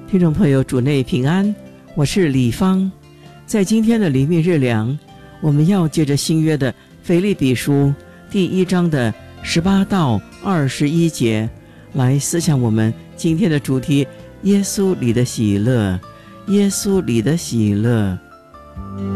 听众朋友，主内平安，我是李芳。在今天的灵命日粮，我们要借着新约的腓立比书第1章的18到21节来思想我们今天的主题：耶稣里的喜乐，耶稣里的喜乐。